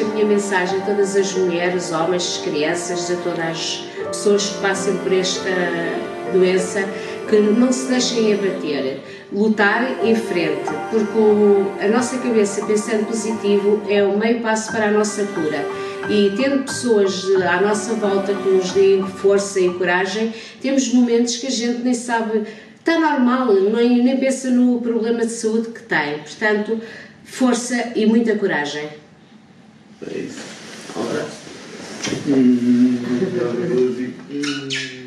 a minha mensagem a todas as mulheres, homens, crianças, a todas as pessoas que passam por esta doença, que não se deixem abater, lutar em frente, porque a nossa cabeça pensando positivo é o meio passo para a nossa cura. E tendo pessoas à nossa volta que nos deem força e coragem, temos momentos que a gente nem sabe, está normal, nem pensa no problema de saúde que tem. Portanto, força e muita coragem. É isso. Um abraço.